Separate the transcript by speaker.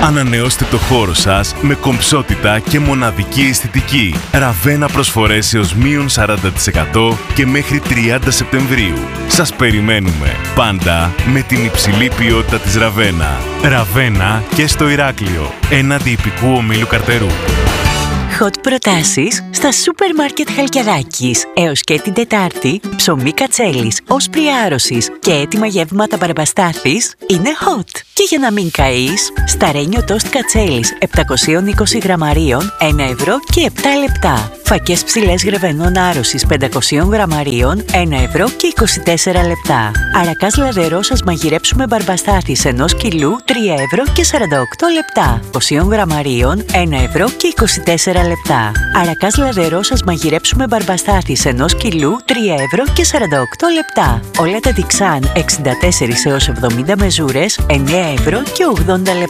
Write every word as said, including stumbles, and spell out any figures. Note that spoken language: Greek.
Speaker 1: Ανανεώστε το χώρο σας με κομψότητα και μοναδική αισθητική. Ραβένα προσφορές έως μείον σαράντα τοις εκατό και μέχρι τριάντα Σεπτεμβρίου. Σας περιμένουμε πάντα με την υψηλή ποιότητα της Ραβένα. Ραβένα και στο Ηράκλειο, έναντι υπηκού ομίλου Καρτερού.
Speaker 2: Hot προτάσεις στα σούπερ μάρκετ Χαλκιδάκης. Έως και την Τετάρτη, ψωμί κατσέλης, όσπρι άρρωσης και έτοιμα γεύματα Μπαρμπαστάθης είναι hot. Και για να μην καείς, σταρένιο τόστ κατσέλης επτακόσια είκοσι γραμμαρίων, ένα ευρώ και επτά λεπτά. Φακές ψηλές γρεβενών άρρωσης πεντακόσια γραμμαρίων, ένα ευρώ και είκοσι τέσσερα λεπτά. Αρακάς λαδερός σας μαγειρέψουμε Μπαρμπαστάθης ενός κιλού, τρία ευρώ και σαράντα οκτώ λεπτά. είκοσι γραμμαρίων, ένα ευρώ και είκοσι τέσσερα λεπτά. Αρακάς λαδερός σας μαγειρέψουμε Μπαρμπαστάθης ενός κιλού, τρία ευρώ και σαράντα οκτώ λεπτά. Όλα τα Dixan εξήντα τέσσερα έως εβδομήντα μεζούρες, εννέα ευρώ και ογδόντα λεπτά.